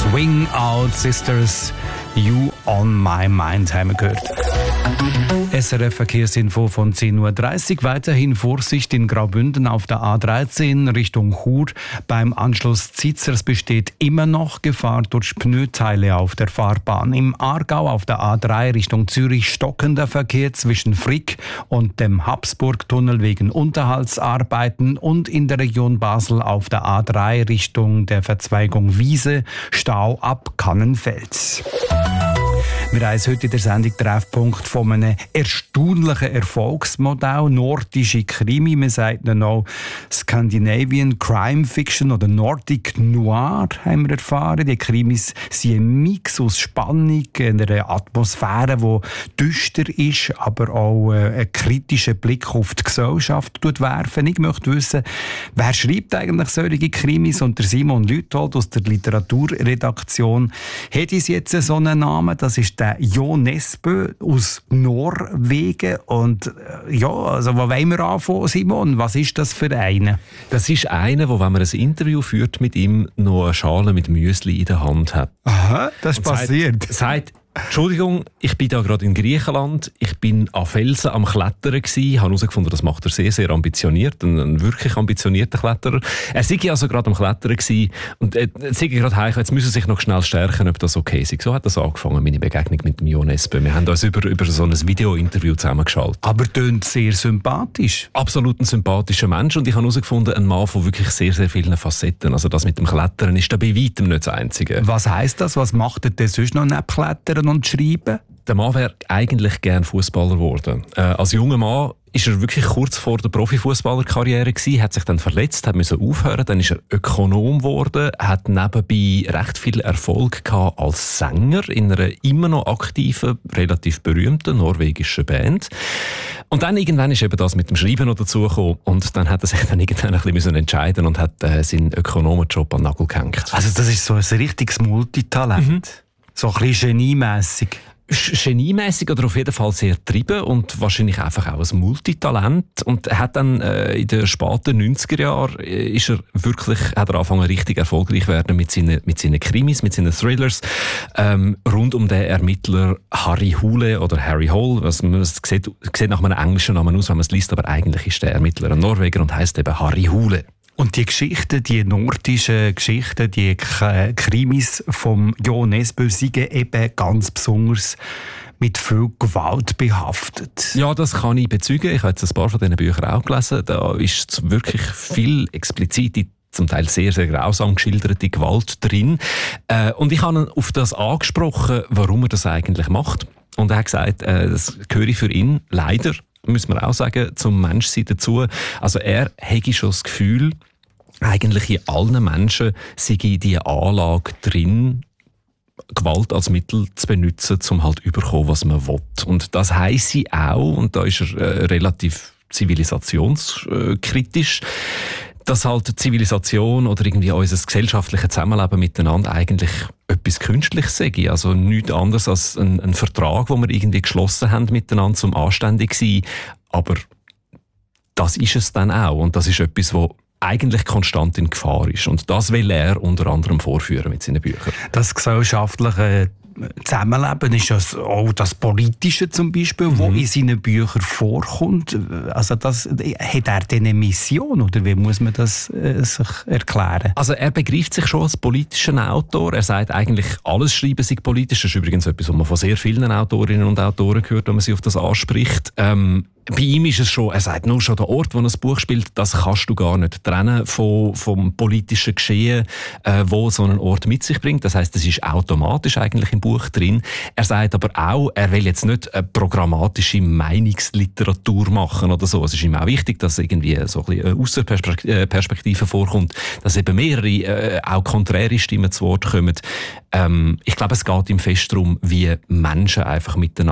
Swing Out Sisters, You on My Mind haben wir gehört. SRF Verkehrsinfo von 10.30 Uhr. Weiterhin Vorsicht in Graubünden auf der A13 Richtung Chur. Beim Anschluss Zitzers besteht immer noch Gefahr durch Pneuteile auf der Fahrbahn. Im Aargau auf der A3 Richtung Zürich stockender Verkehr zwischen Frick und dem Habsburgtunnel wegen Unterhaltsarbeiten und in der Region Basel auf der A3 Richtung der Verzweigung Wiese Stau ab Kannenfels. Wir haben heute in der Sendung Treffpunkt von einem erstaunlichen Erfolgsmodell, nordische Krimi, man sagt ihn auch Scandinavian Crime Fiction oder Nordic Noir, haben wir erfahren. Die Krimis sind ein Mix aus Spannung, einer Atmosphäre, die düster ist, aber auch einen kritischen Blick auf die Gesellschaft werfen. Ich möchte wissen, wer schreibt eigentlich solche Krimis? Und der Simon Lüthold aus der Literaturredaktion hat uns jetzt so einen Namen, das ist der Jo Nesbø aus Norwegen. Und ja, also wo wollen wir anfangen, Simon? Was ist das für einer? Das ist einer, der, wenn man ein Interview führt mit ihm, noch eine Schale mit Müsli in der Hand hat. Aha, das ist passiert. Sagt, Entschuldigung, ich bin da gerade in Griechenland, ich bin an Felsen am Klettern gewesen, habe herausgefunden, das macht er sehr, sehr ambitioniert, ein wirklich ambitionierter Kletterer. Er sei also gerade am Klettern gewesen und sei gerade heim, jetzt müssen sich noch schnell stärken, ob das okay ist. So hat das angefangen, meine Begegnung mit dem Jo Nesbø. Wir haben uns über so ein Video-Interview zusammengeschaltet. Aber tönt sehr sympathisch. Absolut ein sympathischer Mensch und ich habe herausgefunden, ein Mann von wirklich sehr, sehr vielen Facetten. Also das mit dem Klettern ist da bei weitem nicht das Einzige. Was heisst das? Was macht er denn sonst noch neben Klettern und Schreiben? Der Mann wäre eigentlich gern Fußballer geworden. Als junger Mann ist er wirklich kurz vor der Profifußballerkarriere gewesen, hat sich dann verletzt, musste aufhören, dann ist er Ökonom geworden, hat nebenbei recht viel Erfolg gehabt als Sänger in einer immer noch aktiven, relativ berühmten norwegischen Band. Und dann irgendwann ist eben das mit dem Schreiben noch dazugekommen und dann hat er sich dann irgendwann ein bisschen entscheiden und hat seinen Ökonomenjob an den Nagel gehängt. Also das ist so ein richtiges Multitalent. Mhm. So ein bisschen geniemässig. Geniemässig oder auf jeden Fall sehr getrieben und wahrscheinlich einfach auch ein Multitalent. Und er hat dann in den späten 90er Jahren hat er angefangen richtig erfolgreich werden mit seinen Krimis, mit seinen Thrillers rund um den Ermittler Harry Hole oder Harry Hole. Es sieht nach einem englischen Namen aus, wenn man es liest, aber eigentlich ist der Ermittler ein Norweger und heisst eben Harry Hole. Und die Geschichten, die nordischen Geschichten, die Krimis vom Jo Nesbø sind eben ganz besonders mit viel Gewalt behaftet. Ja, das kann ich bezeugen. Ich habe jetzt ein paar von diesen Büchern auch gelesen. Da ist wirklich viel explizite, zum Teil sehr, sehr grausam geschilderte Gewalt drin. Und ich habe ihn auf das angesprochen, warum er das eigentlich macht. Und er hat gesagt, das gehöre für ihn leider, müssen wir auch sagen, zum Menschsein dazu. Also er hätte schon das Gefühl, eigentlich in allen Menschen sei die Anlage drin, Gewalt als Mittel zu benutzen, um halt überkommen, was man will. Und das heisse auch, und da ist er relativ zivilisationskritisch, dass halt Zivilisation oder irgendwie unser gesellschaftliches Zusammenleben miteinander eigentlich etwas Künstliches sei. Also nichts anderes als ein Vertrag, den wir irgendwie geschlossen haben miteinander, um anständig zu sein. Aber das ist es dann auch. Und das ist etwas, was eigentlich konstant in Gefahr ist. Und das will er unter anderem vorführen mit seinen Büchern. Das gesellschaftliche Zusammenleben ist auch das Politische zum Beispiel, wo in seinen Büchern vorkommt. Also hat er denn eine Mission oder wie muss man das sich erklären? Also er begreift sich schon als politischen Autor. Er sagt eigentlich, alles Schreiben sei politisch. Das ist übrigens etwas, was man von sehr vielen Autorinnen und Autoren hört, wenn man sie auf das anspricht. Bei ihm ist es schon, er sagt nur schon, der Ort, wo ein Buch spielt, das kannst du gar nicht trennen vom politischen Geschehen, wo so ein Ort mit sich bringt. Das heisst, es ist automatisch eigentlich im Buch drin. Er sagt aber auch, er will jetzt nicht eine programmatische Meinungsliteratur machen oder so. Es ist ihm auch wichtig, dass irgendwie so ein bisschen eine Aussenperspektive vorkommt, dass eben mehrere, auch konträre Stimmen zu Wort kommen. Ich glaube, es geht ihm fest darum, wie Menschen einfach miteinander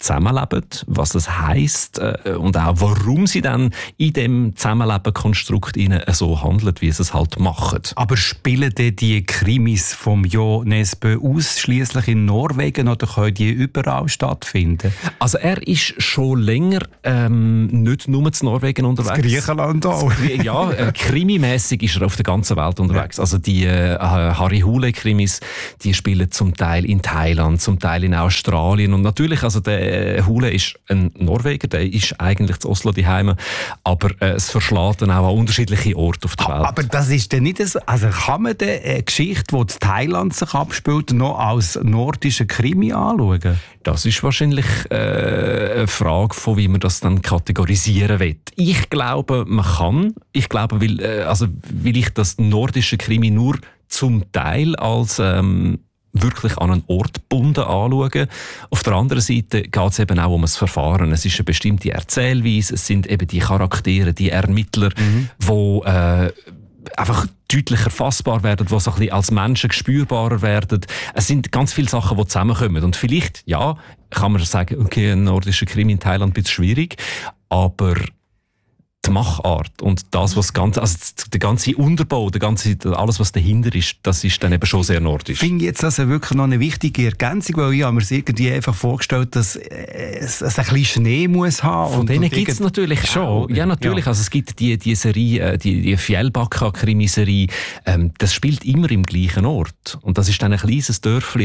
zusammenleben, was das heisst und auch warum sie dann in dem Zusammenleben-Konstrukt so handeln, wie sie es halt machen. Aber spielen denn die Krimis vom Jo Nesbø ausschliesslich in Norwegen oder können die überall stattfinden? Also er ist schon länger nicht nur in Norwegen unterwegs. In Griechenland auch. Ja, krimimässig ist er auf der ganzen Welt unterwegs. Also die Harry Hole-Krimis, die spielen zum Teil in Thailand, zum Teil in Australien und natürlich, also der Hule ist ein Norweger, der ist eigentlich zu Oslo daheim, aber es verschlägt dann auch an unterschiedliche Orte auf der Welt. Aber das ist dann nicht so, also kann man eine Geschichte, die in Thailand sich abspielt, noch als nordischen Krimi anschauen? Das ist wahrscheinlich eine Frage, von wie man das dann kategorisieren will. Ich glaube, man kann. Ich glaube, weil ich das nordische Krimi nur zum Teil als wirklich an einen Ort gebunden anschauen. Auf der anderen Seite geht es eben auch um ein Verfahren. Es ist eine bestimmte Erzählweise, es sind eben die Charaktere, die Ermittler, die einfach deutlicher fassbar werden, die so ein bisschen als Menschen spürbarer werden. Es sind ganz viele Sachen, die zusammenkommen. Und vielleicht, ja, kann man sagen, okay, ein nordischer Krimi in Thailand ist ein bisschen schwierig, aber die Machart und das, was der ganze Unterbau, alles, was dahinter ist, das ist dann eben schon sehr nordisch. Ich finde jetzt also wirklich noch eine wichtige Ergänzung, weil ich habe mir irgendwie einfach vorgestellt, dass es ein bisschen Schnee muss haben. Von denen gibt es natürlich schon. Ja, natürlich. Ja. Also es gibt die Serie, die Fjällbacka-Krimiserie, das spielt immer im gleichen Ort. Und das ist dann ein kleines Dörfli,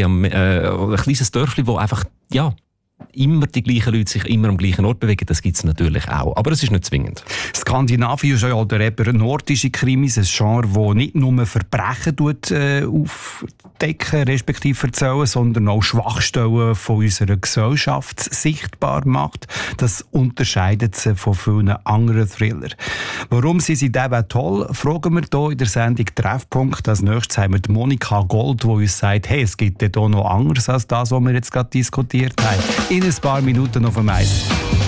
wo einfach, ja, immer die gleichen Leute sich immer am gleichen Ort bewegen, das gibt es natürlich auch. Aber es ist nicht zwingend. Skandinavien ist ja oder eben nordische Krimis, ein Genre, das nicht nur Verbrechen aufdecken, respektive erzählen, sondern auch Schwachstellen von unserer Gesellschaft sichtbar macht. Das unterscheidet sie von vielen anderen Thrillern. Warum sind sie eben toll, fragen wir hier in der Sendung Treffpunkt. Als nächstes haben wir die Monika Gold, die uns sagt, hey, es gibt ja hier noch anderes als das, was wir jetzt gerade diskutiert haben. In ein paar Minuten auf dem Eis.